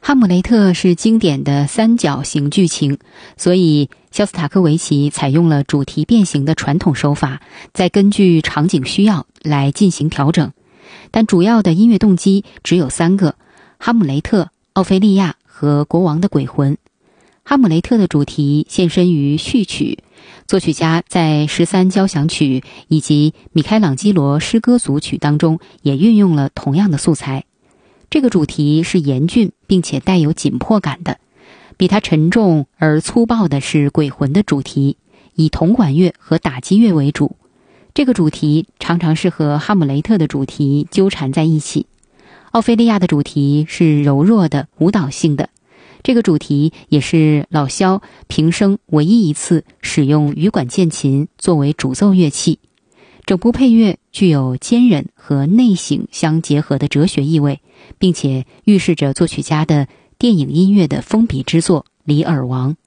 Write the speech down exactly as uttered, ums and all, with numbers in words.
哈姆雷特是经典的三角形剧情，所以肖斯塔科维奇采用了主题变形的传统手法，再根据场景需要来进行调整。但主要的音乐动机只有三个：哈姆雷特、奥菲利亚和国王的鬼魂。哈姆雷特的主题现身于序曲，作曲家在十三交响曲以及米开朗基罗诗歌组曲当中也运用了同样的素材。这个主题是严峻并且带有紧迫感的，比它沉重而粗暴的是鬼魂的主题，以铜管乐和打击乐为主。这个主题常常是和哈姆雷特的主题纠缠在一起。奥菲利亚的主题是柔弱的舞蹈性的，这个主题也是老萧平生唯一一次使用羽管键琴作为主奏乐器。整部配乐具有坚韧和内省相结合的哲学意味，并且预示着作曲家的电影音乐的封笔之作《李尔王》。